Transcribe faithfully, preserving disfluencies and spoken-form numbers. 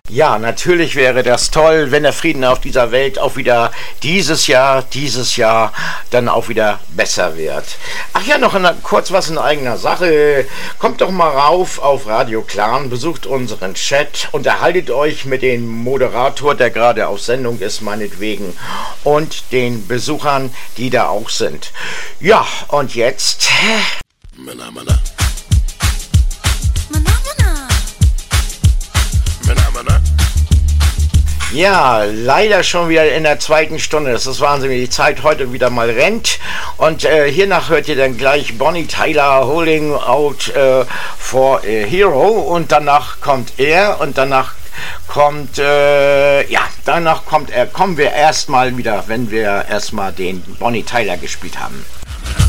Ja, natürlich wäre das toll, wenn der Frieden auf dieser Welt auch wieder dieses Jahr, dieses Jahr dann auch wieder besser wird. Ach ja, noch eine, kurz was in eigener Sache. Kommt doch mal rauf auf Radio Clan, besucht unseren Chat, unterhaltet euch mit dem Moderator, der gerade auf Sendung ist, meinetwegen, und den Besuchern, die da auch sind. Ja, und jetzt... Mana, mana. Mana, mana. Mana, mana. Ja, leider schon wieder in der zweiten Stunde. Das ist Wahnsinn, wie die Zeit heute wieder mal rennt. Und äh, hiernach hört ihr dann gleich Bonnie Tyler Holding Out äh, for a Hero. Und danach kommt er und danach kommt, äh, ja, danach kommt er, kommen wir erstmal wieder, wenn wir erstmal den Bonnie Tyler gespielt haben.